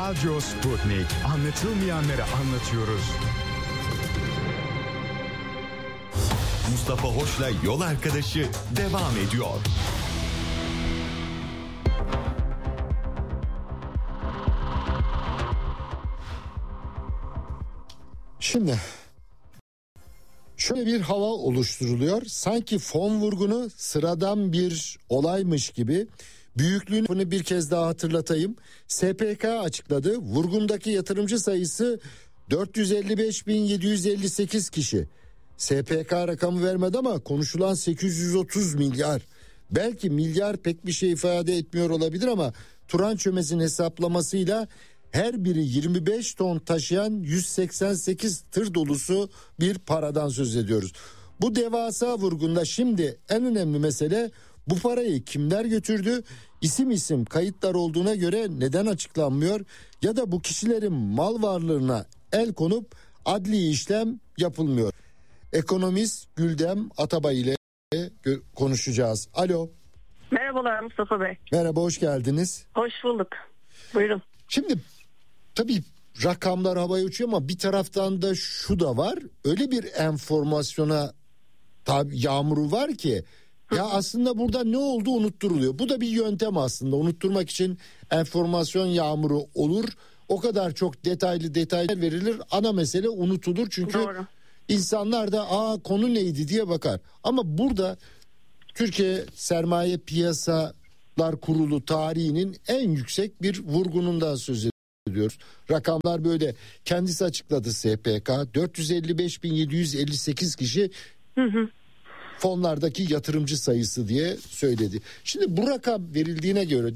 Radyo Sputnik. Anlatılmayanları anlatıyoruz. Mustafa Hoş'la Yol Arkadaşı devam ediyor. Şimdi şöyle bir hava oluşturuluyor. Sanki fon vurgunu sıradan bir olaymış gibi. Büyüklüğünü bir kez daha hatırlatayım. SPK açıkladı. Vurgundaki yatırımcı sayısı 455.758 kişi. SPK rakamı vermedi ama konuşulan 830 milyar. Belki milyar pek bir şey ifade etmiyor olabilir ama Turan Çömez'in hesaplamasıyla her biri 25 ton taşıyan 188 tır dolusu bir paradan söz ediyoruz. Bu devasa vurgunda şimdi en önemli mesele bu parayı kimler götürdü? İsim kayıtlar olduğuna göre neden açıklanmıyor? Ya da bu kişilerin mal varlığına el konup adli işlem yapılmıyor? Ekonomist Güldem Atabay ile konuşacağız. Alo. Merhabalar Mustafa Bey. Merhaba, hoş geldiniz. Hoş bulduk. Buyurun. Şimdi tabii rakamlar havaya uçuyor ama bir taraftan da şu da var. Öyle bir enformasyona yağmuru var ki ya aslında burada ne oldu unutturuluyor. Bu da bir yöntem aslında. Unutturmak için enformasyon yağmuru olur. O kadar çok detaylar verilir. Ana mesele unutulur. Çünkü doğru. İnsanlar da konu neydi diye bakar. Ama burada Türkiye Sermaye Piyasalar Kurulu tarihinin en yüksek bir vurgunundan söz ediyoruz. Rakamlar böyle. Kendisi açıkladı SPK. 455.758 kişi fonlardaki yatırımcı sayısı diye söyledi. Şimdi bu rakam verildiğine göre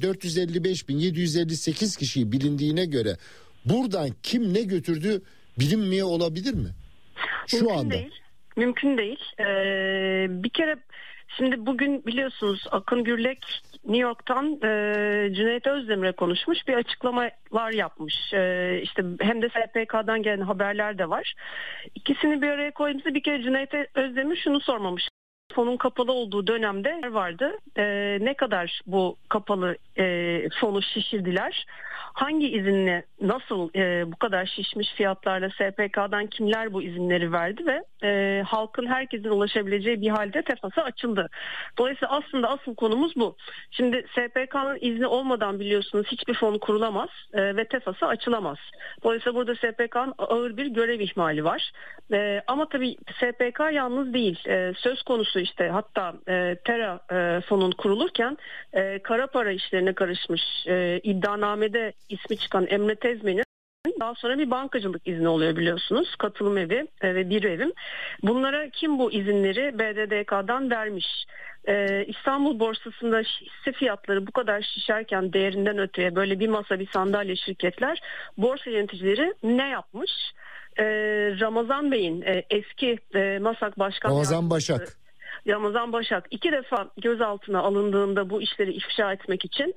455.758 kişiyi bilindiğine göre buradan kim ne götürdü bilinmeye olabilir mi? Şu anda. Mümkün değil. Bir kere şimdi bugün biliyorsunuz Akın Gürlek New York'tan Cüneyt Özdemir'e konuşmuş, bir açıklamalar yapmış. İşte hem de SPK'dan gelen haberler de var. İkisini bir araya koyduğumuzda bir kere Cüneyt Özdemir şunu sormamış. Fonun kapalı olduğu dönemde vardı. Ne kadar bu kapalı fonu şişirdiler? Hangi izinle nasıl bu kadar şişmiş fiyatlarla SPK'dan kimler bu izinleri verdi ve halkın herkesin ulaşabileceği bir halde TEFAS'a açıldı. Dolayısıyla aslında asıl konumuz bu. Şimdi SPK'nın izni olmadan biliyorsunuz hiçbir fon kurulamaz ve TEFAS'a açılamaz. Dolayısıyla burada SPK'nın ağır bir görev ihmali var. Ama tabii SPK yalnız değil. Söz konusu işte hatta TERA fonun kurulurken kara para işlerine karışmış iddianamede ismi çıkan Emre Tezmen'in daha sonra bir bankacılık izni oluyor biliyorsunuz. Katılım evi ve bir evim. Bunlara kim bu izinleri BDDK'dan vermiş? İstanbul borsasında hisse fiyatları bu kadar şişerken değerinden öteye böyle bir masa bir sandalye şirketler borsa yöneticileri ne yapmış? Ramazan Bey'in eski MASAK Başkan Ramazan Başak 2 defa gözaltına alındığında bu işleri ifşa etmek için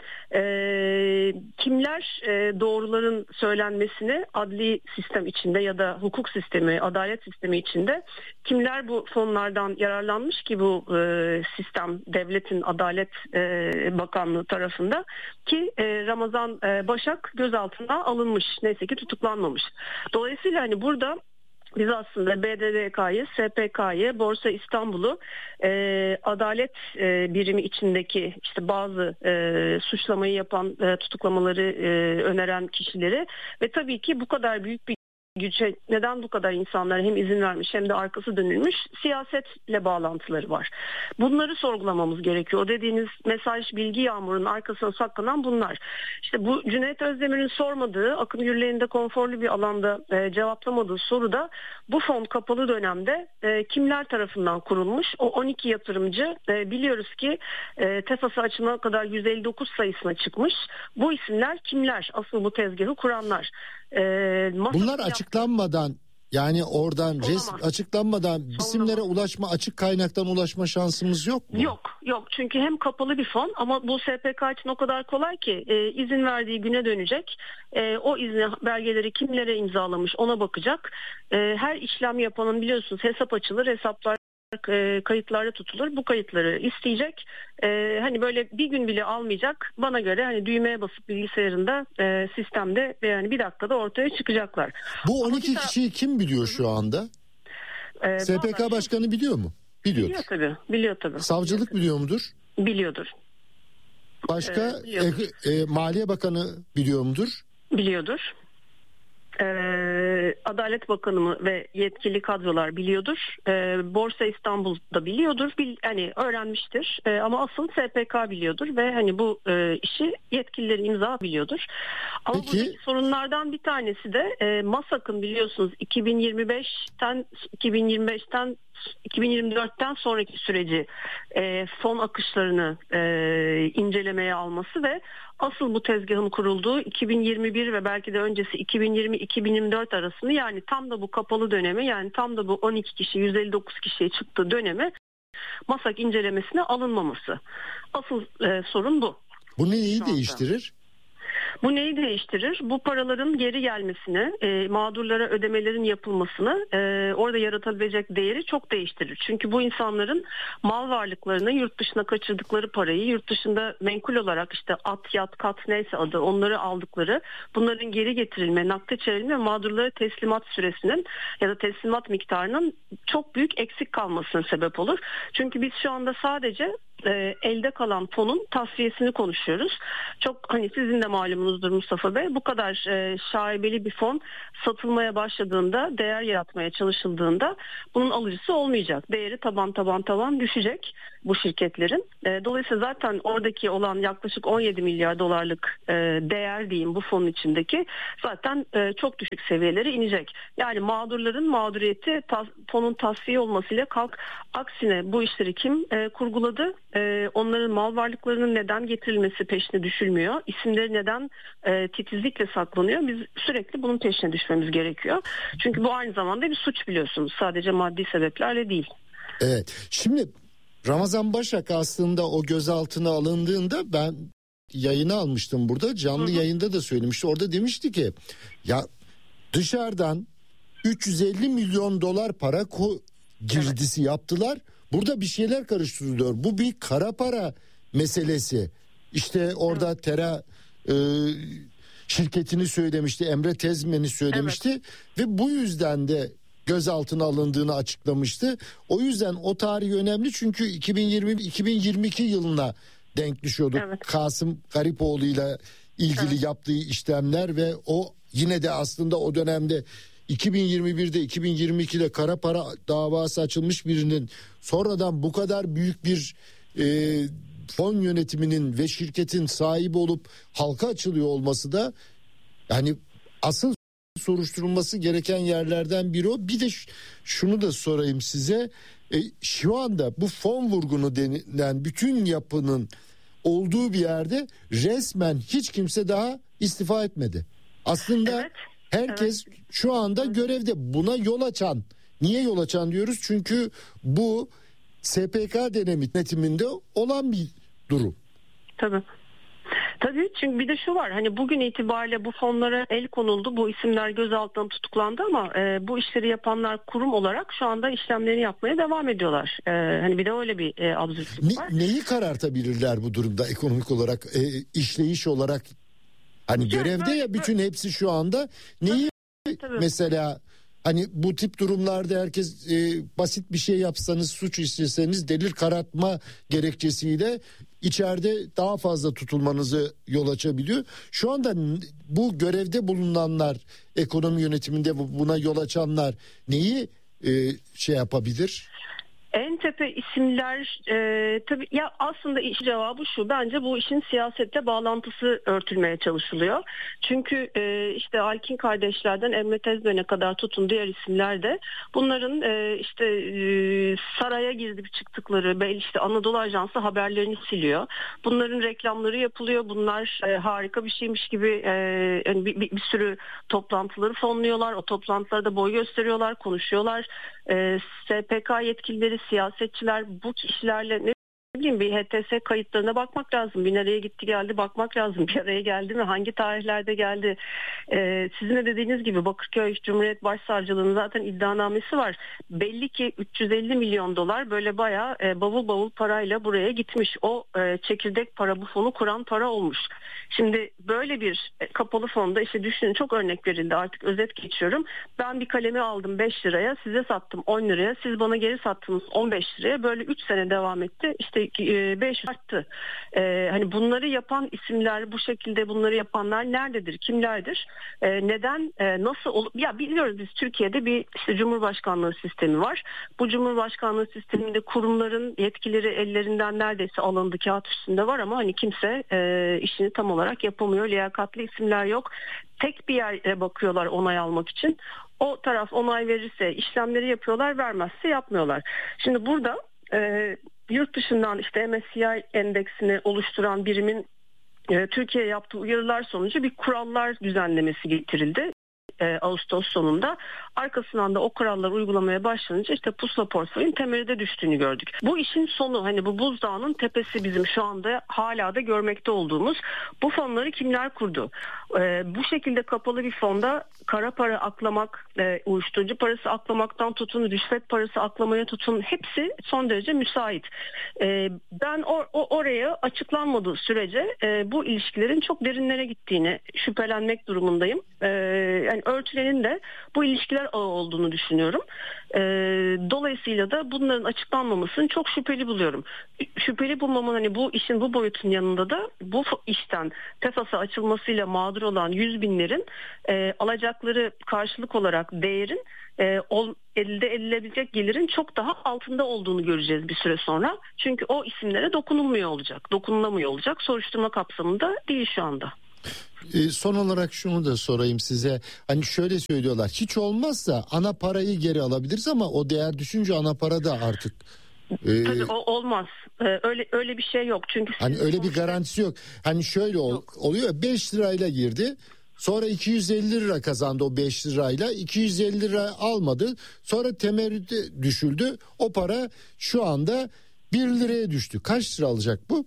kimler doğruların söylenmesini adli sistem içinde ya da hukuk sistemi, adalet sistemi içinde kimler bu fonlardan yararlanmış ki bu sistem devletin Adalet Bakanlığı tarafında ki Ramazan Başak gözaltına alınmış. Neyse ki tutuklanmamış. Dolayısıyla hani burada biz aslında BDDK'yı, SPK'yı, Borsa İstanbul'u adalet birimi içindeki işte bazı suçlamayı yapan, tutuklamaları öneren kişileri ve tabii ki bu kadar büyük bir güce neden bu kadar insanlara hem izin vermiş hem de arkası dönülmüş siyasetle bağlantıları var. Bunları sorgulamamız gerekiyor. O dediğiniz mesaj bilgi yağmurunun arkasına saklanan bunlar. İşte bu Cüneyt Özdemir'in sormadığı, Akın Gürlek'in de konforlu bir alanda cevaplamadığı soruda bu fon kapalı dönemde kimler tarafından kurulmuş? O 12 yatırımcı biliyoruz ki TEFAS'a açılana kadar 159 sayısına çıkmış. Bu isimler kimler? Asıl bu tezgahı kuranlar. Bunlar açıklanmadan yani oradan açıklanmadan isimlere ulaşma, açık kaynaktan ulaşma şansımız yok mu? Yok çünkü hem kapalı bir fon ama bu SPK için o kadar kolay ki izin verdiği güne dönecek. O izni belgeleri kimlere imzalamış ona bakacak. Her işlem yapanın biliyorsunuz hesap açılır, hesaplar kayıtlarda tutulur. Bu kayıtları isteyecek. Hani böyle bir gün bile almayacak. Bana göre hani düğmeye basıp bilgisayarında sistemde yani bir dakikada ortaya çıkacaklar. Bu 12 kişiyi kim biliyor şu anda? SPK Başkanı biliyor mu? Biliyordur. Biliyor tabii. Savcılık biliyor mudur? Biliyordur. Başka Maliye Bakanı biliyor mudur? Biliyordur. Adalet Bakanı ve yetkili kadrolar biliyordur. Borsa İstanbul'da biliyordur. Hani öğrenmiştir. Ama asıl SPK biliyordur ve hani bu işi yetkililerin imza biliyordur. Ama buradaki sorunlardan bir tanesi de MASAK'ın biliyorsunuz 2024'ten sonraki süreci fon akışlarını incelemeye alması ve asıl bu tezgahın kurulduğu 2021 ve belki de öncesi 2020-2024 arasını, yani tam da bu kapalı dönemi, yani tam da bu 12 kişi 159 kişiye çıktığı dönemi MASAK incelemesine alınmaması. Asıl sorun bu. Bu neyi değiştirir? Bu neyi değiştirir? Bu paraların geri gelmesini, mağdurlara ödemelerin yapılmasını, orada yaratabilecek değeri çok değiştirir. Çünkü bu insanların mal varlıklarını, yurt dışına kaçırdıkları parayı, yurt dışında menkul olarak işte at, yat, kat neyse adı, onları aldıkları, bunların geri getirilme, nakde çevrilme ve mağdurlara teslimat süresinin ya da teslimat miktarının çok büyük eksik kalmasına sebep olur. Çünkü biz şu anda sadece elde kalan fonun tasfiyesini konuşuyoruz. Çok hani sizin de malumunuzdur Mustafa Bey, bu kadar şaibeli bir fon satılmaya başladığında, değer yaratmaya çalışıldığında bunun alıcısı olmayacak. Değeri taban düşecek bu şirketlerin. Dolayısıyla zaten oradaki olan yaklaşık 17 milyar dolarlık değer diyeyim bu fonun içindeki zaten çok düşük seviyelere inecek. Yani mağdurların mağduriyeti fonun tasfiye olmasıyla kalk. Aksine bu işleri kim kurguladı? Onların mal varlıklarının neden getirilmesi peşine düşülmüyor? İsimleri neden titizlikle saklanıyor? Biz sürekli bunun peşine düşmemiz gerekiyor. Çünkü bu aynı zamanda bir suç, biliyorsunuz. Sadece maddi sebeplerle değil. Evet. Şimdi Ramazan Başak aslında o gözaltına alındığında ben yayını almıştım burada. Canlı yayında da söylemişti. Orada demişti ki ya dışarıdan 350 milyon dolar para girdisi yaptılar. Burada bir şeyler karıştırılıyor. Bu bir kara para meselesi. İşte orada Tera şirketini söylemişti. Emre Tezmen'i söylemişti. Ve bu yüzden de gözaltına alındığını açıklamıştı. O yüzden o tarih önemli, çünkü 2020-2022 yılına denk düşüyordu. Evet. Kasım Garipoğlu'yla ilgili yaptığı işlemler ve o yine de aslında o dönemde 2021'de 2022'de kara para davası açılmış birinin sonradan bu kadar büyük bir fon yönetiminin ve şirketin sahibi olup halka açılıyor olması da yani asıl soruşturulması gereken yerlerden biri o. Bir de şunu da sorayım size. Şu anda bu fon vurgunu denilen bütün yapının olduğu bir yerde resmen hiç kimse daha istifa etmedi. Aslında herkes şu anda görevde. Buna yol açan, niye yol açan diyoruz? Çünkü bu SPK denetiminde olan bir durum. Tabii, çünkü bir de şu var, hani bugün itibariyle bu fonlara el konuldu, bu isimler gözaltına tutuklandı ama bu işleri yapanlar kurum olarak şu anda işlemlerini yapmaya devam ediyorlar. Hani bir de öyle bir absürtlük var. Neyi karartabilirler bu durumda ekonomik olarak, işleyiş olarak? Hani görevde ya bütün hepsi şu anda. Neyi mesela hani bu tip durumlarda herkes basit bir şey yapsanız, suç işleseniz delil karartma gerekçesiyle içeride daha fazla tutulmanızı yol açabiliyor. Şu anda bu görevde bulunanlar, ekonomi yönetiminde buna yol açanlar neyi şey yapabilir? En tepe isimler tabii ya, aslında iş cevabı şu: bence bu işin siyasette bağlantısı örtülmeye çalışılıyor. Çünkü işte Alkin kardeşlerden Emre Tezben'e kadar tutun diğer isimler de bunların işte saraya girip çıktıkları, belki işte Anadolu Ajansı haberlerini siliyor. Bunların reklamları yapılıyor. Bunlar harika bir şeymiş gibi yani bir sürü toplantıları fonluyorlar. O toplantılarda boy gösteriyorlar, konuşuyorlar. SPK yetkilileri, siyasetçiler bu kişilerle ne bileyim bir HTS kayıtlarına bakmak lazım. Bir nereye gitti geldi bakmak lazım. Bir araya geldi mi? Hangi tarihlerde geldi? Sizin de dediğiniz gibi Bakırköy Cumhuriyet Başsavcılığı'nın zaten iddianamesi var. Belli ki 350 milyon dolar böyle bayağı bavul bavul parayla buraya gitmiş. O çekirdek para, bu fonu kuran para olmuş. Şimdi böyle bir kapalı fonda işte düşünün, çok örnek verildi, artık özet geçiyorum. Ben bir kalemi aldım 5 liraya, size sattım 10 liraya, siz bana geri sattınız 15 liraya. Böyle 3 sene devam etti. İşte 5 arttı. Hani bunları yapan isimler, bu şekilde bunları yapanlar nerededir? Kimlerdir? Neden? Nasıl? Ya biliyoruz biz Türkiye'de bir işte Cumhurbaşkanlığı sistemi var. Bu Cumhurbaşkanlığı sisteminde kurumların yetkileri ellerinden neredeyse alındı, kağıt üstünde var ama hani kimse işini tam olarak yapamıyor. Liyakatli isimler yok. Tek bir yere bakıyorlar onay almak için. O taraf onay verirse işlemleri yapıyorlar, vermezse yapmıyorlar. Şimdi burada yurt dışından işte MSCI endeksini oluşturan birimin Türkiye'ye yaptığı uyarılar sonucu bir kurallar düzenlemesi getirildi. Ağustos sonunda. Arkasından da o kurallar uygulamaya başlanınca işte pusula portföyün temelde düştüğünü gördük. Bu işin sonu, hani bu buzdağının tepesi bizim şu anda hala da görmekte olduğumuz. Bu fonları kimler kurdu? Bu şekilde kapalı bir fonda kara para aklamak, uyuşturucu parası aklamaktan tutun, rüşvet parası aklamaya tutun, hepsi son derece müsait. Ben oraya açıklanmadığı sürece bu ilişkilerin çok derinlere gittiğini şüphelenmek durumundayım. Yani örtülerin de bu ilişkiler ağı olduğunu düşünüyorum. Dolayısıyla da bunların açıklanmamasını çok şüpheli buluyorum. Şüpheli bulmamın hani bu işin bu boyutun yanında da bu işten TEFAS'a açılmasıyla mağdur olan 100 binlerin alacakları karşılık olarak değerin elde edilebilecek gelirin çok daha altında olduğunu göreceğiz bir süre sonra. Çünkü o isimlere dokunulamıyor olacak. Soruşturma kapsamında değil şu anda. Son olarak şunu da sorayım size. Hani şöyle söylüyorlar, hiç olmazsa ana parayı geri alabiliriz ama o değer düşünce ana para da artık tabii olmaz. Öyle bir şey yok. Çünkü hani öyle bir garantisi yok. Hani şöyle oluyor, 5 lirayla girdi. Sonra 250 lira kazandı o 5 lirayla. 250 lira almadı. Sonra temerrüte düşüldü. O para şu anda 1 liraya düştü. Kaç lira alacak bu?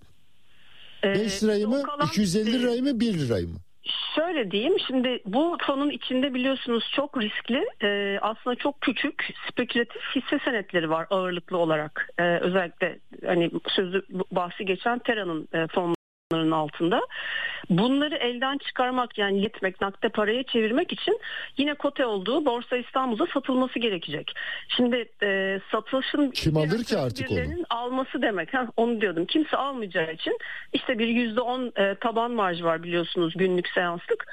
5 lirayı mı, 250 lirayı mı, 1 lirayı mı? Şöyle diyeyim, şimdi bu fonun içinde biliyorsunuz çok riskli, aslında çok küçük spekülatif hisse senetleri var ağırlıklı olarak. Özellikle hani bahsi geçen Tera'nın fonlarının altında. Bunları elden çıkarmak, yani yetmek, nakde paraya çevirmek için yine kote olduğu Borsa İstanbul'da satılması gerekecek. Şimdi satışın kim alır ki artık onu? Alması demek. Onu diyordum. Kimse almayacağı için işte bir %10 taban marj var biliyorsunuz günlük seanslık.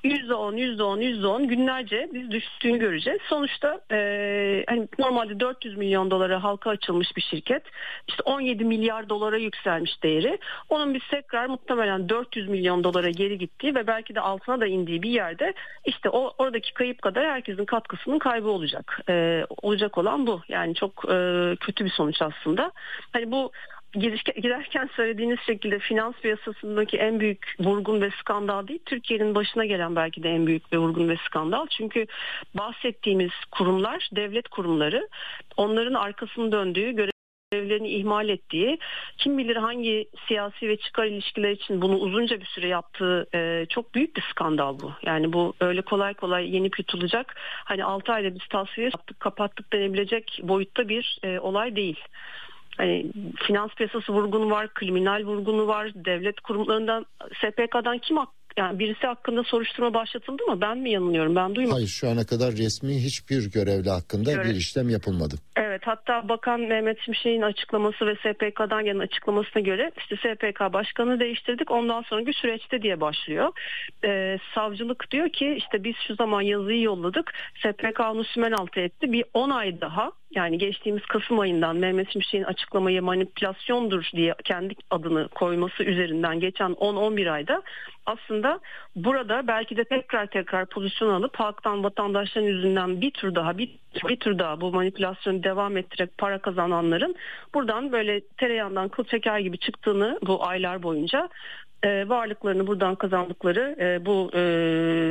%10 günlerce biz düştüğünü göreceğiz. Sonuçta hani normalde 400 milyon dolara halka açılmış bir şirket. İşte 17 milyar dolara yükselmiş değeri. Onun biz tekrar muhtemelen 400 milyon dolara geri gittiği ve belki de altına da indiği bir yerde işte oradaki kayıp kadar herkesin katkısının kaybı olacak. Olacak olan bu. Yani çok kötü bir sonuç aslında. Hani bu giderken söylediğiniz şekilde finans piyasasındaki en büyük vurgun ve skandal değil, Türkiye'nin başına gelen belki de en büyük bir vurgun ve skandal. Çünkü bahsettiğimiz kurumlar, devlet kurumları, onların arkasını döndüğü, görevlerini ihmal ettiği, kim bilir hangi siyasi ve çıkar ilişkiler için bunu uzunca bir süre yaptığı çok büyük bir skandal bu. Yani bu öyle kolay kolay yenip yutulacak, hani 6 ayda biz tasfiye yaptık, kapattık denebilecek boyutta bir olay değil. Hani finans piyasası vurgunu var, kriminal vurgunu var, devlet kurumlarından, SPK'dan yani birisi hakkında soruşturma başlatıldı mı? Ben mi yanılıyorum? Ben duymadım. Hayır, şu ana kadar resmi hiçbir görevli hakkında bir işlem yapılmadı. Evet, hatta Bakan Mehmet Şimşek'in açıklaması ve SPK'dan gelen açıklamasına göre işte SPK başkanı değiştirdik, ondan sonraki süreçte diye başlıyor. Savcılık diyor ki işte biz şu zaman yazıyı yolladık, SPK onu sümenaltı etti, bir 10 ay daha, yani geçtiğimiz Kasım ayından Mehmet Şimşek'in açıklamayı manipülasyondur diye kendi adını koyması üzerinden geçen 10-11 ayda aslında burada belki de tekrar pozisyon alıp halktan, vatandaşların yüzünden bir tur daha bu manipülasyonu devam ettirerek para kazananların buradan böyle tereyağından kıl çeker gibi çıktığını, bu aylar boyunca varlıklarını buradan kazandıkları bu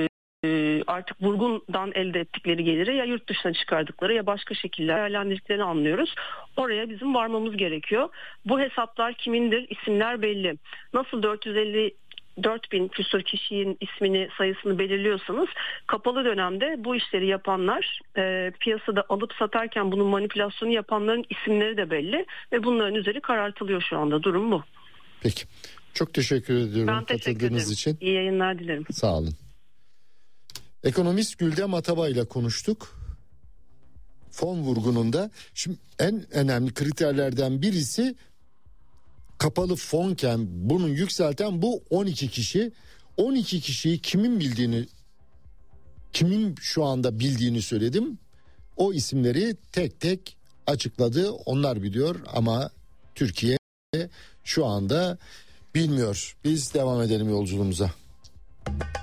artık vurgundan elde ettikleri geliri ya yurt dışına çıkardıkları ya başka şekilde değerlendirdiklerini anlıyoruz. Oraya bizim varmamız gerekiyor. Bu hesaplar kimindir? İsimler belli. Nasıl 454.000 küsur kişinin ismini, sayısını belirliyorsanız kapalı dönemde bu işleri yapanlar, piyasada alıp satarken bunun manipülasyonu yapanların isimleri de belli ve bunların üzeri karartılıyor şu anda. Durum bu. Peki. Çok teşekkür ediyorum ben teşekkür ederim. için. İyi yayınlar dilerim. Sağ olun. Ekonomist Güldem Atabay ile konuştuk. Fon vurgununda şimdi en önemli kriterlerden birisi kapalı fonken bunu yükselten bu 12 kişi. 12 kişiyi kimin şu anda bildiğini söyledim. O isimleri tek tek açıkladı. Onlar biliyor ama Türkiye şu anda bilmiyor. Biz devam edelim yolculuğumuza.